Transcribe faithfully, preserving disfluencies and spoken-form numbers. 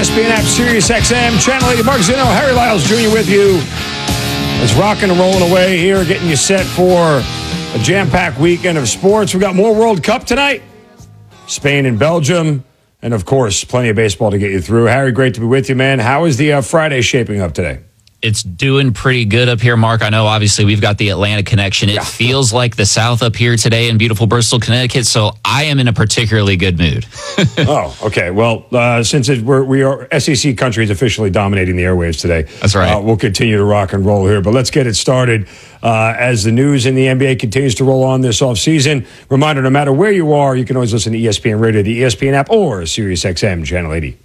S P N app, Sirius X M, Channel eighty. Mark Zinno, Harry Lyles Junior with you. It's rocking and rolling away here, getting you set for a jam-packed weekend of sports. We got more World Cup tonight. Spain and Belgium. And, of course, plenty of baseball to get you through. Harry, great to be with you, man. How is the uh, Friday shaping up today? It's doing pretty good up here, Mark. I know, obviously, we've got the Atlanta connection. It yeah. feels like the South up here today in beautiful Bristol, Connecticut, so I am in a particularly good mood. Oh, okay. Well, uh, since it, we're, we are S E C country is officially dominating the airwaves today. That's right. Uh, we'll continue to rock and roll here, but let's get it started. Uh, as the news in the N B A continues to roll on this offseason, reminder, no matter where you are, you can always listen to E S P N Radio, the E S P N app, or Sirius X M Channel eighty.